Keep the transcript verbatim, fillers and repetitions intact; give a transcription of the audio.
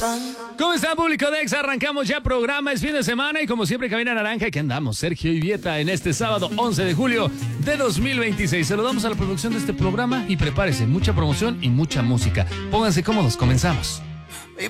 ¿Cómo está, público de Exa? Arrancamos ya programa, es fin de semana y como siempre Cabina Naranja, aquí andamos, Sergio y Vieta, en este sábado once de julio de dos mil veintiséis. Saludamos a la producción de este programa y prepárese, mucha promoción y mucha música. Pónganse cómodos, comenzamos.